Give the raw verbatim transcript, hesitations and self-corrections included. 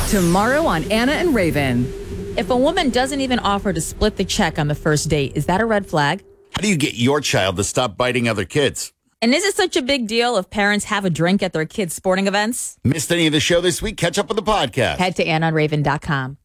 Tomorrow on Anna and Raven. If a woman doesn't even offer to split the check on the first date, is that a red flag? How do you get your child to stop biting other kids? And is it such a big deal if parents have a drink at their kids' sporting events? Missed any of the show this week? Catch up with the podcast. Head to anna and raven dot com.